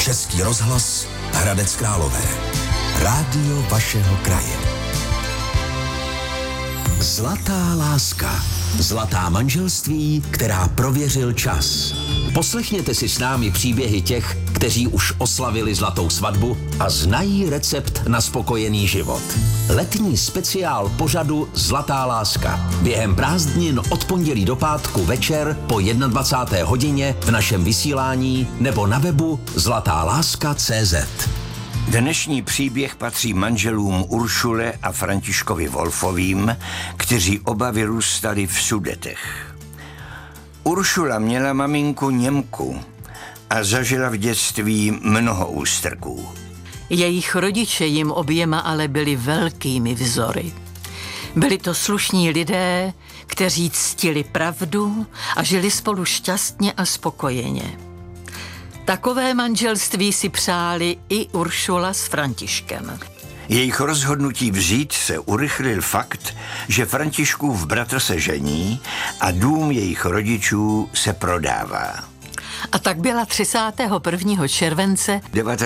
Český rozhlas Hradec Králové. Rádio vašeho kraje. Zlatá láska. Zlatá manželství, která prověřil čas. Poslechněte si s námi příběhy těch, kteří už oslavili zlatou svatbu a znají recept na spokojený život. Letní speciál pořadu Zlatá láska. Během prázdnin od pondělí do pátku večer po 21. hodině v našem vysílání nebo na webu zlatáláska.cz. Dnešní příběh patří manželům Uršule a Františkovi Wolfovým, kteří oba vyrůstali v Sudetech. Uršula měla maminku Němku a zažila v dětství mnoho ústrků. Jejich rodiče jim oběma ale byli velkými vzory. Byli to slušní lidé, kteří ctili pravdu a žili spolu šťastně a spokojeně. Takové manželství si přáli i Uršula s Františkem. Jejich rozhodnutí vzít se urychlil fakt, že Františkův bratr se žení a dům jejich rodičů se prodává. A tak byla 31. července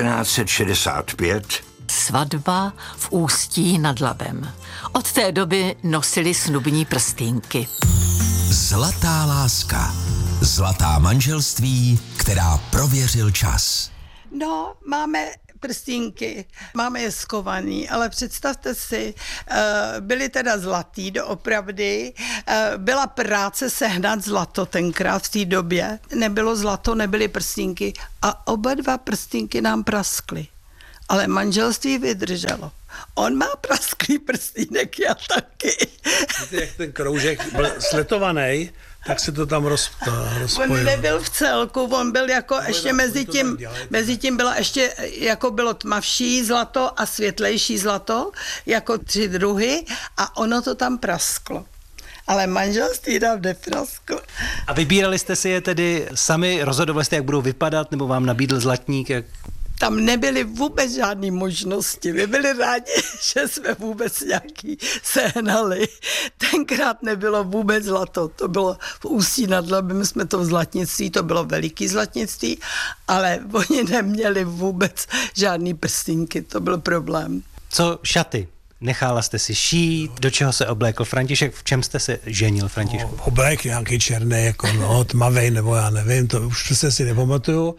1965 svatba v Ústí nad Labem. Od té doby nosili snubní prstýnky. Zlatá láska. Zlatá manželství, která prověřil čas. No, máme prstínky, máme je skovaný, ale představte si, byly teda zlatý doopravdy, byla práce sehnat zlato tenkrát v té době, nebylo zlato, nebyly prstínky a oba dva prstínky nám praskly, ale manželství vydrželo. On má prasklý prstínek, já taky. Víte, jak ten kroužek byl sletovaný, tak se to tam rozpojilo. On nebyl v celku, on byl jako ještě mezi tím byla ještě, jako bylo tmavší zlato a světlejší zlato, jako 3 druhy a ono to tam prasklo. Ale manželství tam neprasklo. A vybírali jste si je tedy sami, rozhodovali jste, jak budou vypadat, nebo vám nabídl zlatník, jak... Tam nebyly vůbec žádné možnosti. My byli rádi, že jsme vůbec nějaký sehnali. Tenkrát nebylo vůbec zlato. To bylo v Ústí nad Labem, jsme to v zlatnictví, to bylo veliký zlatnictví, ale oni neměli vůbec žádný prstínky, to byl problém. Co šaty? Nechala jste si šít, do čeho se oblékl František, v čem jste se ženil, Františku? Oblék nějaký černý, jako tmavej, nebo já nevím, to už se si nepamatuju.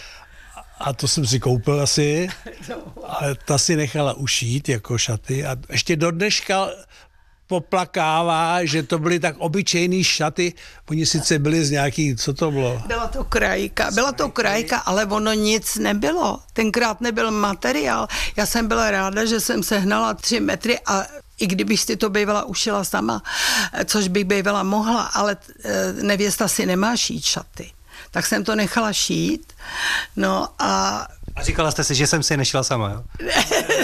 A to jsem si koupil asi, ale ta si nechala ušít jako šaty a ještě do dneška poplakává, že to byly tak obyčejný šaty, oni sice byli z nějaký, co to bylo? Byla to krajka, ale ono nic nebylo, tenkrát nebyl materiál, já jsem byla ráda, že jsem sehnala 3 metry a i kdybych si to bývala ušila sama, což bych bývala mohla, ale nevěsta si nemá šít šaty. Tak jsem to nechala šít, no a... A říkala jste si, že jsem si je nešila sama, jo? Ne,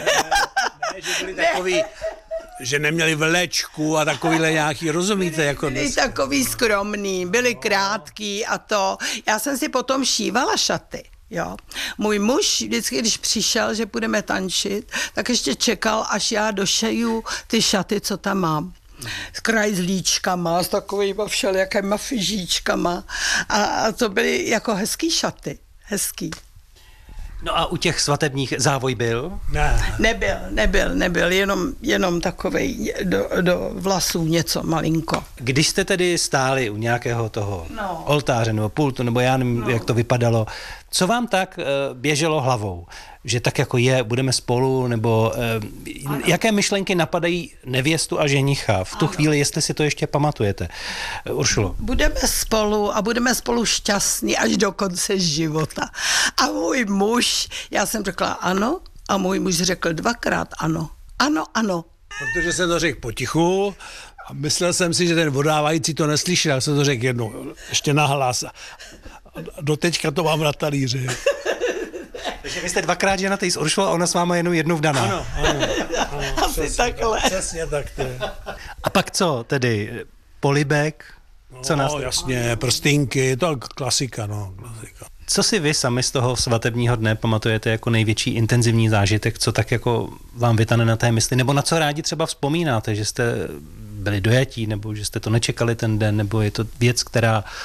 že byli takový, že neměli vlečku a takovýhle nějaký, rozumíte? Jako byli takový skromný, byli krátký a to. Já jsem si potom šívala šaty. Jo. Můj muž vždycky, když přišel, že budeme tančit, tak ještě čekal, až já došeju ty šaty, co tam mám. S krajzlíčkama, s takovýma všelijakýma fyžíčkama a to byly jako hezký šaty, hezký. No a u těch svatebních závoj byl? Ne. Nebyl, jenom takovej do vlasů něco malinko. Když jste tedy stáli u nějakého toho oltáře nebo pultu, nebo já nevím, jak to vypadalo, co vám tak běželo hlavou? Že tak jako budeme spolu, nebo jaké myšlenky napadají nevěstu a ženicha v tu chvíli, jestli si to ještě pamatujete? Uršulo. Budeme spolu a budeme spolu šťastní až do konce života. A můj muž, já jsem řekla ano a můj muž řekl 2krát ano. Ano. Protože jsem to řekl potichu a myslel jsem si, že ten vodávající to neslyšel, tak jsem to řekl jednou, ještě nahlas. Doteďka to mám na talíři. Takže vy jste 2krát ženatý s Uršulou a ona s váma jenom jednou vdaná. Ano. Asi takhle. Přesně tak to je. A pak co tedy? Polibek? Co nás... jasně, prstínky, to je klasika. Co si vy sami z toho svatebního dne pamatujete jako největší intenzivní zážitek, co tak jako vám vytane na té mysli, nebo na co rádi třeba vzpomínáte, že jste byli dojatí, nebo že jste to nečekali ten den, nebo je to věc, která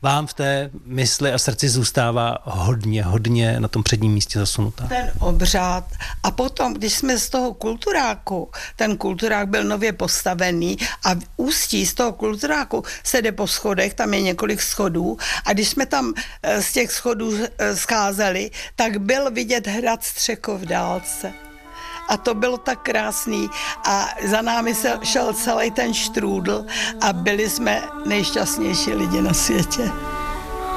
vám v té mysli a srdci zůstává hodně na tom předním místě zasunutá. Ten obřad. A potom, když jsme z toho kulturáku, ten kulturák byl nově postavený a v ústí z toho kulturáku se jde po schodech, tam je několik schodů a když jsme tam z těch schodů scházeli, tak byl vidět hrad Střekov v dálce. A to bylo tak krásný a za námi šel celý ten štrůdl a byli jsme nejšťastnější lidi na světě.